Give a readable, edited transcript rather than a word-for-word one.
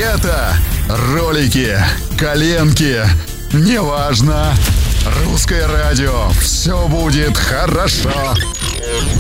Это ролики, коленки, неважно. Русское радио. Все будет хорошо.